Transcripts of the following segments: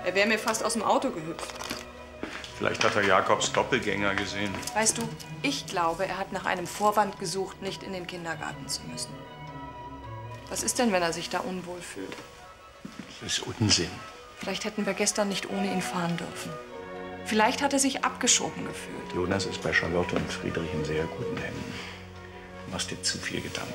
Er wäre mir fast aus dem Auto gehüpft. Vielleicht hat er Jakobs Doppelgänger gesehen. Weißt du, ich glaube, er hat nach einem Vorwand gesucht, nicht in den Kindergarten zu müssen. Was ist denn, wenn er sich da unwohl fühlt? Das ist Unsinn. Vielleicht hätten wir gestern nicht ohne ihn fahren dürfen. Vielleicht hat er sich abgeschoben gefühlt. Jonas ist bei Charlotte und Friedrich in sehr guten Händen. Du machst dir zu viel Gedanken.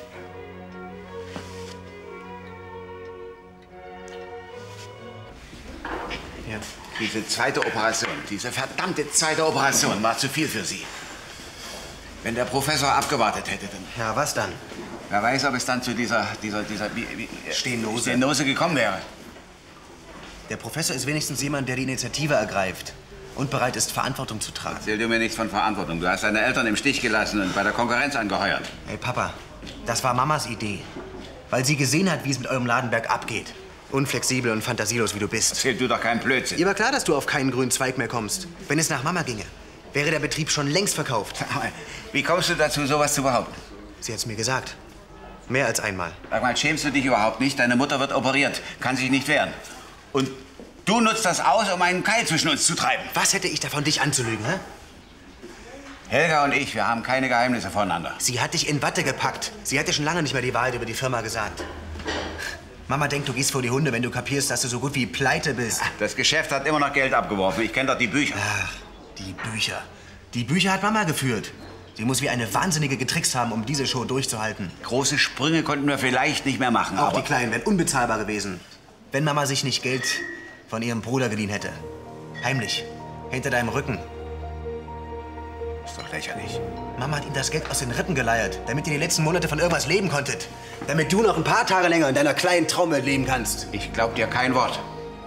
Ja. Diese zweite Operation, diese verdammte zweite Operation war zu viel für Sie. Wenn der Professor abgewartet hätte, dann... Ja, was dann? Wer weiß, ob es dann zu dieser Stenose gekommen wäre. Der Professor ist wenigstens jemand, der die Initiative ergreift und bereit ist, Verantwortung zu tragen. Erzähl dir mir nichts von Verantwortung. Du hast deine Eltern im Stich gelassen und bei der Konkurrenz angeheuert. Hey, Papa, das war Mamas Idee. Weil sie gesehen hat, wie es mit eurem Ladenberg abgeht. Unflexibel und fantasielos, wie du bist. Erzähl du doch keinen Blödsinn. Ihr war klar, dass du auf keinen grünen Zweig mehr kommst. Wenn es nach Mama ginge, wäre der Betrieb schon längst verkauft. Wie kommst du dazu, sowas zu behaupten? Sie hat's mir gesagt. Mehr als einmal. Sag mal, schämst du dich überhaupt nicht? Deine Mutter wird operiert, kann sich nicht wehren. Und du nutzt das aus, um einen Keil zwischen uns zu treiben. Was hätte ich davon, dich anzulügen, hä? Helga und ich, wir haben keine Geheimnisse voneinander. Sie hat dich in Watte gepackt. Sie hat dir schon lange nicht mehr die Wahrheit über die Firma gesagt. Mama denkt, du gehst vor die Hunde, wenn du kapierst, dass du so gut wie pleite bist. Das Geschäft hat immer noch Geld abgeworfen. Ich kenne doch die Bücher. Ach, die Bücher. Die Bücher hat Mama geführt. Sie muss wie eine Wahnsinnige getrickst haben, um diese Show durchzuhalten. Große Sprünge konnten wir vielleicht nicht mehr machen, Auch aber... die Kleinen wären unbezahlbar gewesen, wenn Mama sich nicht Geld von ihrem Bruder geliehen hätte. Heimlich. Hinter deinem Rücken. Ist doch lächerlich. Mama hat ihm das Geld aus den Rippen geleiert, damit ihr die letzten Monate von irgendwas leben konntet. Damit du noch ein paar Tage länger in deiner kleinen Traumwelt leben kannst. Ich glaub dir kein Wort.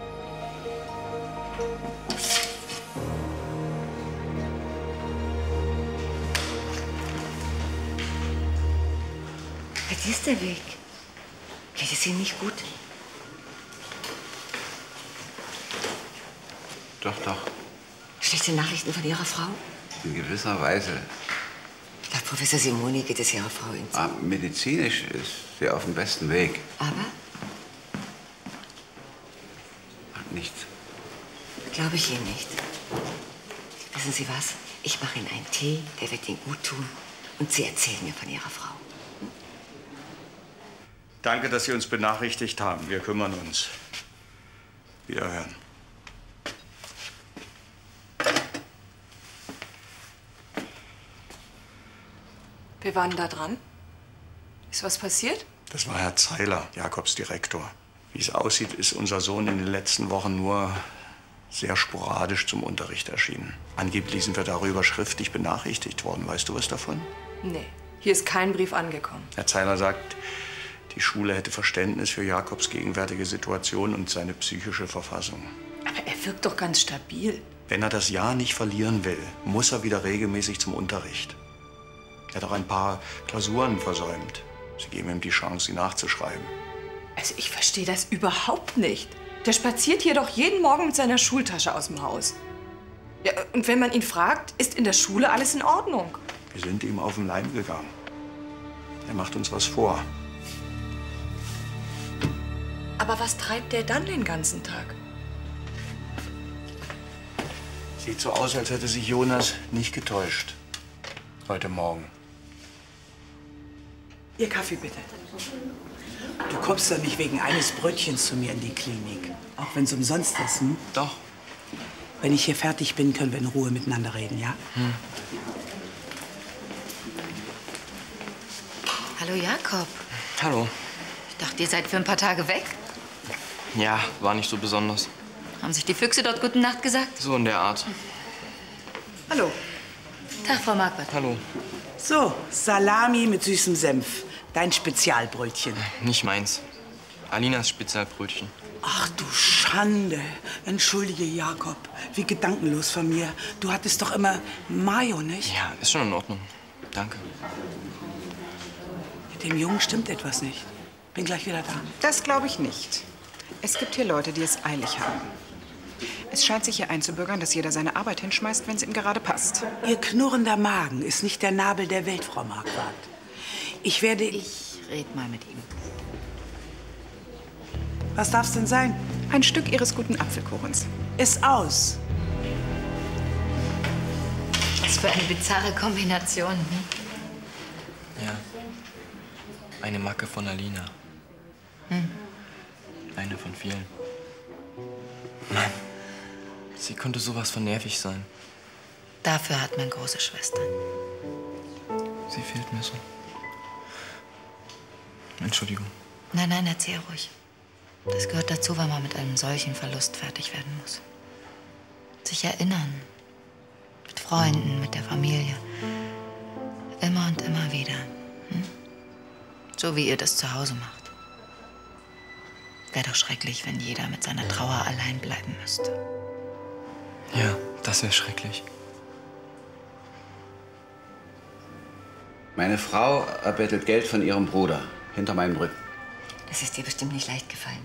Jetzt ist der Weg. Geht es Ihnen nicht gut? Doch, doch. Schlechte Nachrichten von Ihrer Frau? In gewisser Weise. Laut Professor Simoni geht es Ihrer Frau in Medizinisch ist sie auf dem besten Weg. Aber? Nichts. Glaube ich Ihnen nicht. Wissen Sie was? Ich mache Ihnen einen Tee, der wird Ihnen gut tun. Und Sie erzählen mir von Ihrer Frau. Danke, dass Sie uns benachrichtigt haben. Wir kümmern uns. Wiederhören. Wir waren da dran. Ist was passiert? Das war Herr Zeiler, Jakobs Direktor. Wie es aussieht, ist unser Sohn in den letzten Wochen nur sehr sporadisch zum Unterricht erschienen. Angeblich sind wir darüber schriftlich benachrichtigt worden. Weißt du was davon? Nee, hier ist kein Brief angekommen. Herr Zeiler sagt, die Schule hätte Verständnis für Jakobs gegenwärtige Situation und seine psychische Verfassung. Aber er wirkt doch ganz stabil. Wenn er das Jahr nicht verlieren will, muss er wieder regelmäßig zum Unterricht. Er hat auch ein paar Klausuren versäumt. Sie geben ihm die Chance, sie nachzuschreiben. Also ich verstehe das überhaupt nicht. Der spaziert hier doch jeden Morgen mit seiner Schultasche aus dem Haus. Ja, und wenn man ihn fragt, ist in der Schule alles in Ordnung? Wir sind ihm auf den Leim gegangen. Er macht uns was vor. Aber was treibt der dann den ganzen Tag? Sieht so aus, als hätte sich Jonas nicht getäuscht. Heute Morgen. Ihr Kaffee bitte. Du kommst doch nicht wegen eines Brötchens zu mir in die Klinik. Auch wenn es umsonst ist, hm? Doch. Wenn ich hier fertig bin, können wir in Ruhe miteinander reden, ja? Hallo Jakob. Hallo. Ich dachte, ihr seid für ein paar Tage weg. Ja, war nicht so besonders. Haben sich die Füchse dort gute Nacht gesagt? So in der Art. Hallo. Tag, Frau Marquardt. Hallo. So, Salami mit süßem Senf. Dein Spezialbrötchen. Nicht meins. Alinas Spezialbrötchen. Ach du Schande. Entschuldige, Jakob. Wie gedankenlos von mir. Du hattest doch immer Mayo, nicht? Ja, ist schon in Ordnung. Danke. Mit dem Jungen stimmt etwas nicht. Bin gleich wieder da. Das glaube ich nicht. Es gibt hier Leute, die es eilig haben. Es scheint sich hier einzubürgern, dass jeder seine Arbeit hinschmeißt, wenn es ihm gerade passt. Ihr knurrender Magen ist nicht der Nabel der Welt, Frau Marquardt. Ich werde... Ich red mal mit ihm. Was darf's denn sein? Ein Stück Ihres guten Apfelkuchens. Ist aus. Was für eine bizarre Kombination. Ja. Eine Macke von Alina. Eine von vielen. Mann, sie konnte sowas von nervig sein. Dafür hat man große Schwestern. Sie fehlt mir so. Entschuldigung. Nein, nein, erzähl ruhig. Das gehört dazu, wenn man mit einem solchen Verlust fertig werden muss. Sich erinnern. Mit Freunden, mit der Familie. Immer und immer wieder. So wie ihr das zu Hause macht. Wäre doch schrecklich, wenn jeder mit seiner Trauer allein bleiben müsste. Ja, das wäre schrecklich. Meine Frau erbettelt Geld von ihrem Bruder. Hinter meinem Rücken. Das ist dir bestimmt nicht leicht gefallen.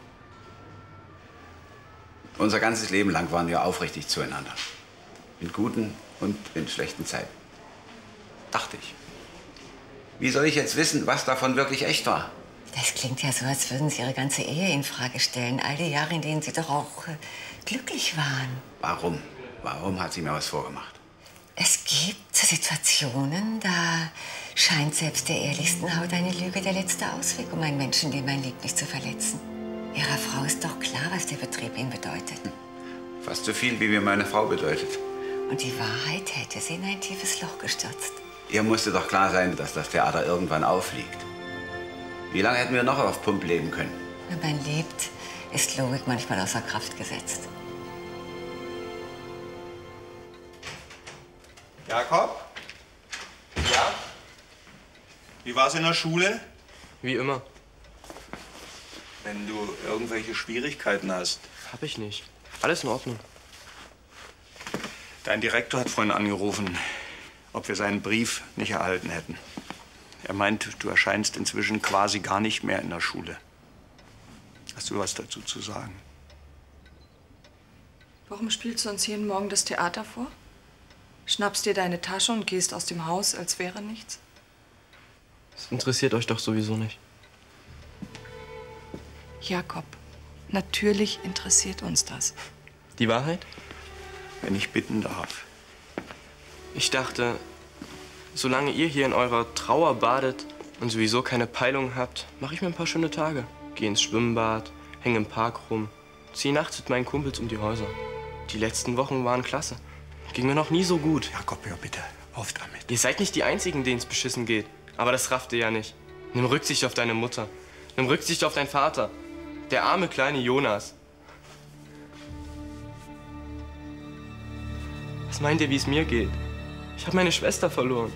Unser ganzes Leben lang waren wir aufrichtig zueinander. In guten und in schlechten Zeiten. Dachte ich. Wie soll ich jetzt wissen, was davon wirklich echt war? Das klingt ja so, als würden Sie Ihre ganze Ehe in Frage stellen. All die Jahre, in denen Sie doch auch glücklich waren. Warum? Warum hat sie mir was vorgemacht? Es gibt Situationen, da scheint selbst der ehrlichsten Haut eine Lüge der letzte Ausweg, um einen Menschen, den man liebt, nicht zu verletzen. Ihrer Frau ist doch klar, was der Betrieb ihm bedeutet. Fast so viel, wie mir meine Frau bedeutet. Und die Wahrheit hätte sie in ein tiefes Loch gestürzt. Ihr musste doch klar sein, dass das Theater irgendwann auffliegt. Wie lange hätten wir noch auf Pump leben können? Wenn man lebt, ist Logik manchmal außer Kraft gesetzt. Jakob? Ja? Wie war's in der Schule? Wie immer. Wenn du irgendwelche Schwierigkeiten hast. Hab ich nicht. Alles in Ordnung. Dein Direktor hat vorhin angerufen, ob wir seinen Brief nicht erhalten hätten. Er meint, du erscheinst inzwischen quasi gar nicht mehr in der Schule. Hast du was dazu zu sagen? Warum spielst du uns jeden Morgen das Theater vor? Schnappst dir deine Tasche und gehst aus dem Haus, als wäre nichts? Das interessiert euch doch sowieso nicht. Jakob, natürlich interessiert uns das. Die Wahrheit? Wenn ich bitten darf. Ich dachte, solange ihr hier in eurer Trauer badet und sowieso keine Peilung habt, mache ich mir ein paar schöne Tage. Geh ins Schwimmbad, hänge im Park rum, zieh nachts mit meinen Kumpels um die Häuser. Die letzten Wochen waren klasse. Ging mir noch nie so gut. Jakob, hör bitte auf damit. Ihr seid nicht die Einzigen, denen es beschissen geht. Aber das rafft ihr ja nicht. Nimm Rücksicht auf deine Mutter. Nimm Rücksicht auf deinen Vater. Der arme kleine Jonas. Was meint ihr, wie es mir geht? Ich habe meine Schwester verloren.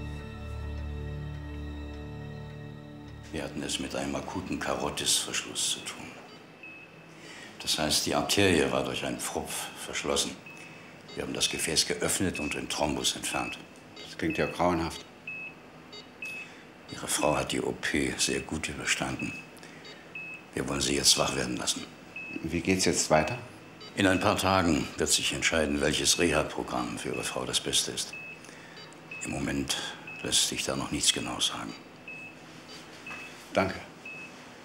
Wir hatten es mit einem akuten Karotisverschluss zu tun. Das heißt, die Arterie war durch einen Pfropf verschlossen. Wir haben das Gefäß geöffnet und den Thrombus entfernt. Das klingt ja grauenhaft. Ihre Frau hat die OP sehr gut überstanden. Wir wollen sie jetzt wach werden lassen. Wie geht's jetzt weiter? In ein paar Tagen wird sich entscheiden, welches Reha-Programm für Ihre Frau das Beste ist. Im Moment lässt sich da noch nichts genau sagen. Danke.